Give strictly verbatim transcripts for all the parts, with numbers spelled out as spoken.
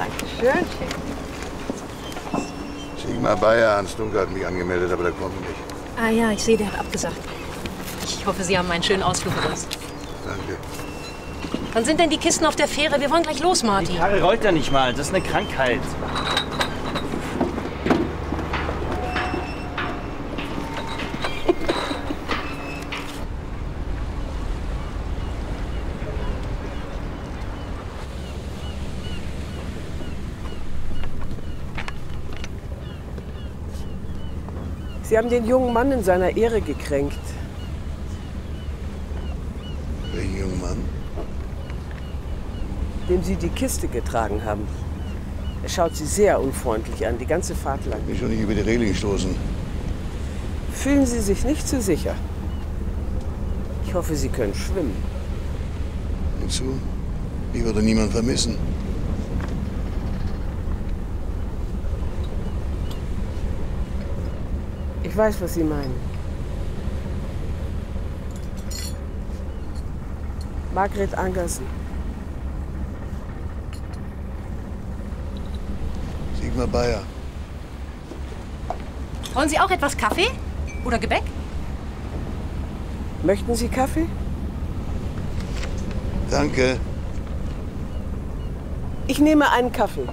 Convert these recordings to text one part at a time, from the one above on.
Dankeschön. Sigmar Bayer, Hans Dunker hat mich angemeldet, aber der kommt nicht. Ah ja, ich sehe, der hat abgesagt. Ich hoffe, Sie haben einen schönen Ausflug gewusst. Danke. Wann sind denn die Kisten auf der Fähre? Wir wollen gleich los, Martin. Die Karre rollt ja nicht mal. Das ist eine Krankheit. Sie haben den jungen Mann in seiner Ehre gekränkt. Welchen jungen Mann? Dem Sie die Kiste getragen haben. Er schaut Sie sehr unfreundlich an, die ganze Fahrt lang. Ich will schon nicht über die Reling stoßen. Fühlen Sie sich nicht zu sicher? Ich hoffe, Sie können schwimmen. Hinzu? Ich würde niemanden vermissen. Ich weiß, was Sie meinen. Margret Angersen. Sigmar Bayer. Wollen Sie auch etwas Kaffee? Oder Gebäck? Möchten Sie Kaffee? Danke. Ich nehme einen Kaffee.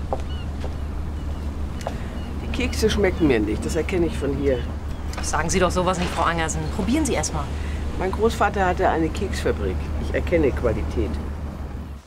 Die Kekse schmecken mir nicht, das erkenne ich von hier. Sagen Sie doch sowas nicht, Frau Angersen. Probieren Sie erst mal. Mein Großvater hatte eine Keksfabrik. Ich erkenne Qualität.